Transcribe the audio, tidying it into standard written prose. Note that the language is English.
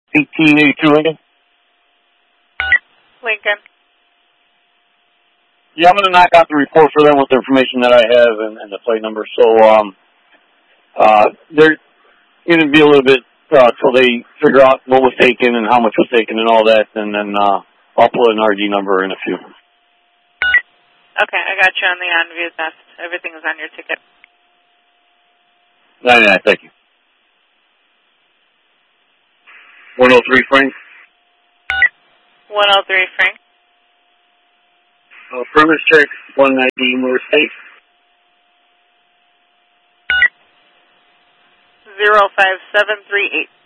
1882 Lincoln. Lincoln. Yeah, I'm going to knock out the report for them with the information that I have and the plate number. So they're going to be a little bit till they figure out what was taken and how much was taken and all that, and then I'll put an RD number in a few. Okay, I got you on the on-view test. Everything is on your ticket. 99, thank you. 103 Frank. 103 Frank. Premise check 190 Moore State. 05738.